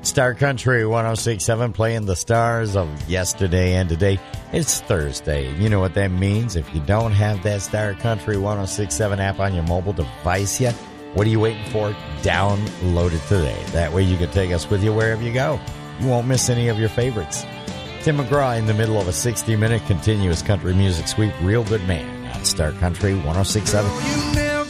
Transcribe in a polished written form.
Star Country 106.7 playing the stars of yesterday and today. It's Thursday. You know what that means. If you don't have that Star Country 106.7 app on your mobile device yet, what are you waiting for? Download it today. That way you can take us with you wherever you go. You won't miss any of your favorites. Tim McGraw in the middle of a 60-minute continuous country music sweep. Real Good Man on Star Country 106.7.